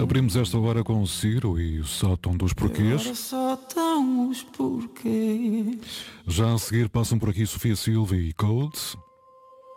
Abrimos esta hora com o Ciro e o sótão dos porquês. Só tão os porquês. Já a seguir passam por aqui Sofia Silva e Codes.